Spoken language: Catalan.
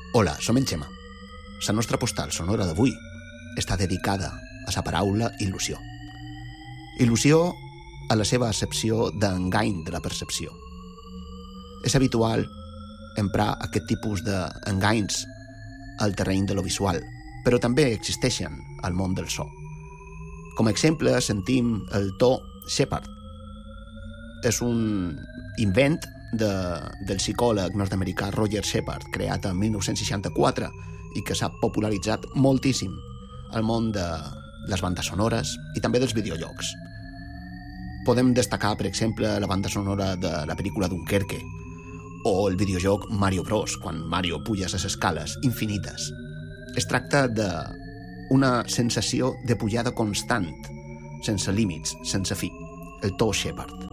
Hola, som en Xema. La nostra postal sonora d'avui està dedicada a la paraula il·lusió. Il·lusió a la seva accepció d'engany de la percepció. És habitual emprar aquest tipus d'enganys al terreny de lo visual, però també existeixen al món del so. Com a exemple, sentim el to Shepard. És un invent del psicòleg nord-americà Roger Shepard, creat en 1964 i que s'ha popularitzat moltíssim al món de les bandes sonores i també dels videojocs. Podem destacar, per exemple, la banda sonora de la pel·lícula Dunkerque o el videojoc Mario Bros, quan Mario puja a les escales infinites. Es tracta d'una sensació de pujada constant, sense límits, sense fi, el to Shepard.